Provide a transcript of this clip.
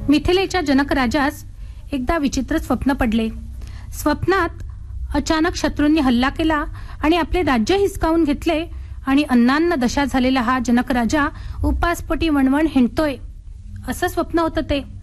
मिथिलेच्या जनक rajas एकदा विचित्र स्वप्न पडले. स्वप्नात अचानक शत्रूंनी हल्ला केला आणि आपले राज्य हिसकावून घेतले आणि अन्नान्न दशा झालेला हा जनक राजा उपासपोटी वणवण हिंडतोय असं स्वप्न होतं ते.